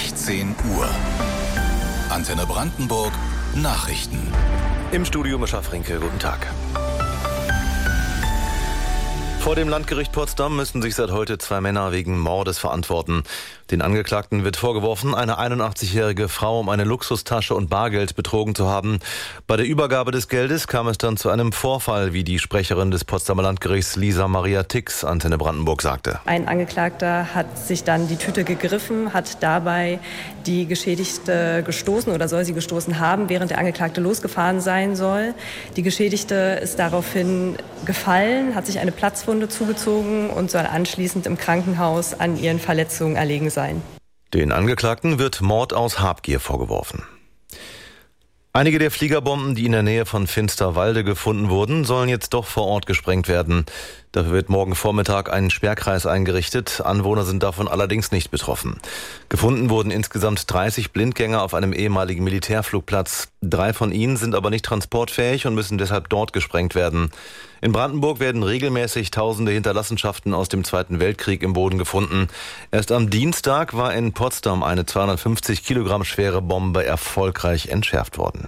16 Uhr. Antenne Brandenburg Nachrichten. Im Studio Mischa Frinke, guten Tag. Vor dem Landgericht Potsdam müssen sich seit heute 2 Männer wegen Mordes verantworten. Den Angeklagten wird vorgeworfen, eine 81-jährige Frau um eine Luxustasche und Bargeld betrogen zu haben. Bei der Übergabe des Geldes kam es dann zu einem Vorfall, wie die Sprecherin des Potsdamer Landgerichts Lisa Maria Tix Antenne Brandenburg sagte. Ein Angeklagter hat sich dann die Tüte gegriffen, hat dabei die Geschädigte gestoßen oder soll sie gestoßen haben, während der Angeklagte losgefahren sein soll. Die Geschädigte ist daraufhin gefallen, hat sich eine Platzwunde zugezogen und soll anschließend im Krankenhaus an ihren Verletzungen erlegen sein. Den Angeklagten wird Mord aus Habgier vorgeworfen. Einige der Fliegerbomben, die in der Nähe von Finsterwalde gefunden wurden, sollen jetzt doch vor Ort gesprengt werden. Dafür wird morgen Vormittag ein Sperrkreis eingerichtet. Anwohner sind davon allerdings nicht betroffen. Gefunden wurden insgesamt 30 Blindgänger auf einem ehemaligen Militärflugplatz. 3 von ihnen sind aber nicht transportfähig und müssen deshalb dort gesprengt werden. In Brandenburg werden regelmäßig tausende Hinterlassenschaften aus dem Zweiten Weltkrieg im Boden gefunden. Erst am Dienstag war in Potsdam eine 250 Kilogramm schwere Bombe erfolgreich entschärft worden.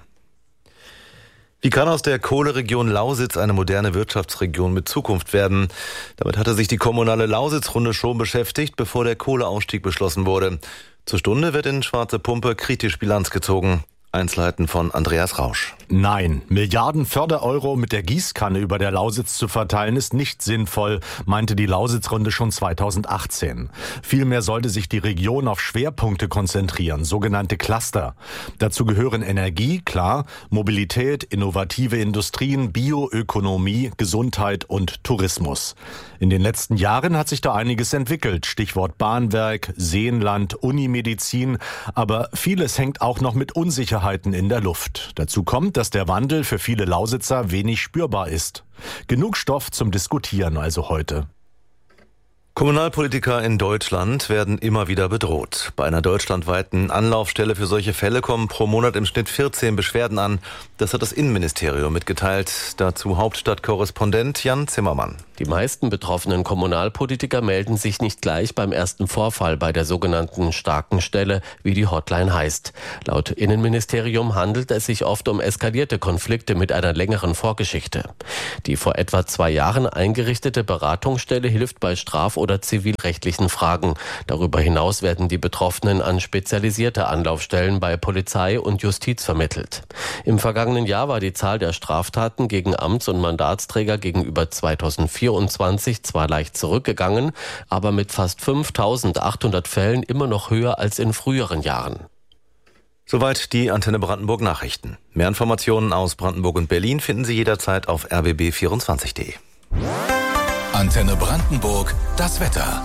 Wie kann aus der Kohleregion Lausitz eine moderne Wirtschaftsregion mit Zukunft werden? Damit hatte sich die kommunale Lausitzrunde schon beschäftigt, bevor der Kohleausstieg beschlossen wurde. Zur Stunde wird in Schwarze Pumpe kritisch Bilanz gezogen. Einzelheiten von Andreas Rausch. Nein, Milliarden Fördereuro mit der Gießkanne über der Lausitz zu verteilen ist nicht sinnvoll, meinte die Lausitzrunde schon 2018. Vielmehr sollte sich die Region auf Schwerpunkte konzentrieren, sogenannte Cluster. Dazu gehören Energie, klar, Mobilität, innovative Industrien, Bioökonomie, Gesundheit und Tourismus. In den letzten Jahren hat sich da einiges entwickelt, Stichwort Bahnwerk, Seenland, Unimedizin, aber vieles hängt auch noch mit Unsicherheiten in der Luft. Dazu kommt, dass der Wandel für viele Lausitzer wenig spürbar ist. Genug Stoff zum Diskutieren also heute. Kommunalpolitiker in Deutschland werden immer wieder bedroht. Bei einer deutschlandweiten Anlaufstelle für solche Fälle kommen pro Monat im Schnitt 14 Beschwerden an. Das hat das Innenministerium mitgeteilt. Dazu Hauptstadtkorrespondent Jan Zimmermann. Die meisten betroffenen Kommunalpolitiker melden sich nicht gleich beim ersten Vorfall bei der sogenannten starken Stelle, wie die Hotline heißt. Laut Innenministerium handelt es sich oft um eskalierte Konflikte mit einer längeren Vorgeschichte. Die vor etwa 2 Jahren eingerichtete Beratungsstelle hilft bei straf- oder zivilrechtlichen Fragen. Darüber hinaus werden die Betroffenen an spezialisierte Anlaufstellen bei Polizei und Justiz vermittelt. Im vergangenen Jahr war die Zahl der Straftaten gegen Amts- und Mandatsträger gegenüber 2024 zwar leicht zurückgegangen, aber mit fast 5.800 Fällen immer noch höher als in früheren Jahren. Soweit die Antenne Brandenburg Nachrichten. Mehr Informationen aus Brandenburg und Berlin finden Sie jederzeit auf rbb24.de. Antenne Brandenburg, das Wetter.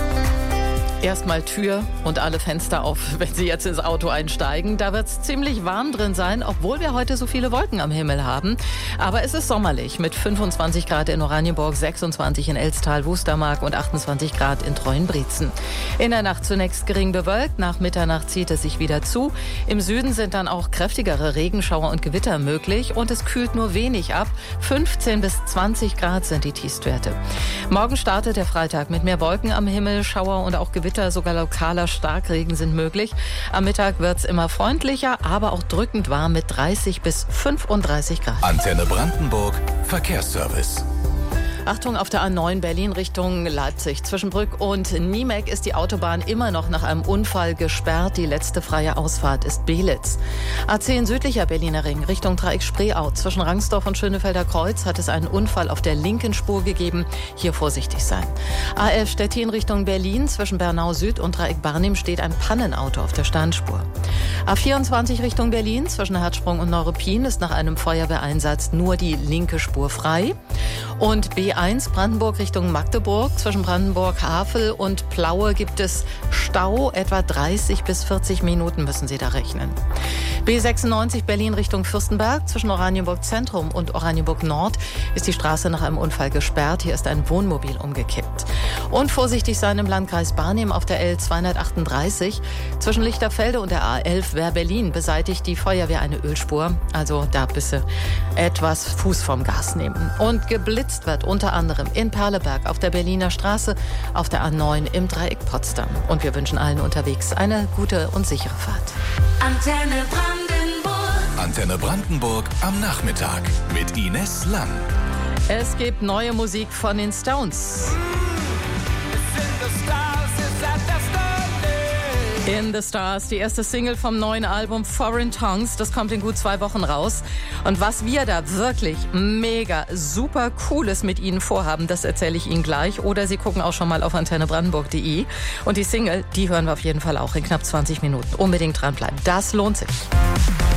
Erstmal Tür und alle Fenster auf, wenn Sie jetzt ins Auto einsteigen. Da wird es ziemlich warm drin sein, obwohl wir heute so viele Wolken am Himmel haben. Aber es ist sommerlich mit 25 Grad in Oranienburg, 26 in Elstal, Wustermark und 28 Grad in Treuenbrietzen. In der Nacht zunächst gering bewölkt, nach Mitternacht zieht es sich wieder zu. Im Süden sind dann auch kräftigere Regenschauer und Gewitter möglich und es kühlt nur wenig ab. 15 bis 20 Grad sind die Tiefstwerte. Morgen startet der Freitag mit mehr Wolken am Himmel, Schauer und auch Gewitter. Sogar lokaler Starkregen sind möglich. Am Mittag wird es immer freundlicher, aber auch drückend warm mit 30 bis 35 Grad. Antenne Brandenburg, Verkehrsservice. Achtung, auf der A9 Berlin Richtung Leipzig. Zwischen Brück und Niemek ist die Autobahn immer noch nach einem Unfall gesperrt. Die letzte freie Ausfahrt ist Belitz. A10 südlicher Berliner Ring Richtung Dreieck Spreeau. Zwischen Rangsdorf und Schönefelder Kreuz hat es einen Unfall auf der linken Spur gegeben. Hier vorsichtig sein. A11 Stettin Richtung Berlin. Zwischen Bernau Süd und Dreieck Barnim steht ein Pannenauto auf der Standspur. A24 Richtung Berlin. Zwischen Herzsprung und Neuruppin ist nach einem Feuerwehreinsatz nur die linke Spur frei. Und B1 Brandenburg Richtung Magdeburg. Zwischen Brandenburg-Havel und Plaue gibt es Stau. Etwa 30 bis 40 Minuten müssen Sie da rechnen. B96 Berlin Richtung Fürstenberg. Zwischen Oranienburg Zentrum und Oranienburg Nord ist die Straße nach einem Unfall gesperrt. Hier ist ein Wohnmobil umgekippt. Und vorsichtig sein im Landkreis Barnim auf der L238. Zwischen Lichterfelde und der A11 Wehr-Berlin beseitigt die Feuerwehr eine Ölspur. Also da bitte etwas Fuß vom Gas nehmen. Und geblitzt wird unter anderem in Perleberg auf der Berliner Straße, auf der A9 im Dreieck Potsdam. Und wir wünschen allen unterwegs eine gute und sichere Fahrt. Antenne Brandenburg. Antenne Brandenburg am Nachmittag mit Ines Lang. Es gibt neue Musik von den Stones. In the Stars, die erste Single vom neuen Album Foreign Tongues. Das kommt in gut 2 Wochen raus. Und was wir da wirklich mega, super Cooles mit Ihnen vorhaben, das erzähle ich Ihnen gleich. Oder Sie gucken auch schon mal auf antennebrandenburg.de. Und die Single, die hören wir auf jeden Fall auch in knapp 20 Minuten. Unbedingt dranbleiben. Das lohnt sich.